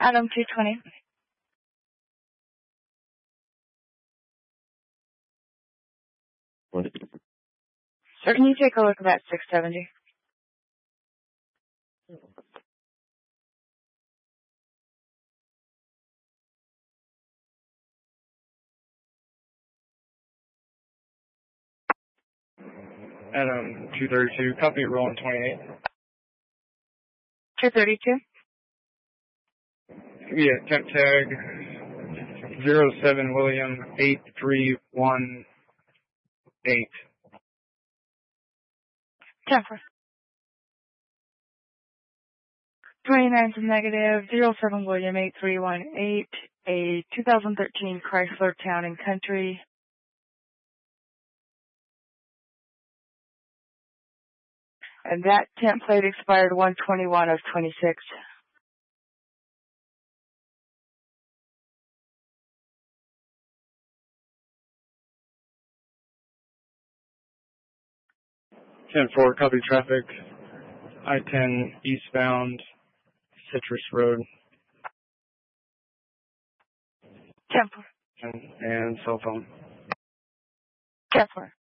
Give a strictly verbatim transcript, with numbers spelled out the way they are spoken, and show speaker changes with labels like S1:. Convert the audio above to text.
S1: Adam two twenty.
S2: What?
S1: Sir, can you take a look at that six seventy?
S3: Adam two thirty-two, copy rolling twenty-eight.
S1: two thirty-two.
S3: Yeah, temp tag zero seven William eight three one eight.
S1: Temper. twenty-nine from negative, zero seven William eight three one eight, a two thousand thirteen Chrysler Town and Country. And that template expired one twenty-one of twenty-six.
S3: ten four, copy traffic. I ten eastbound, Citrus Road.
S1: Temper.
S3: And, and cell phone.
S1: Temper.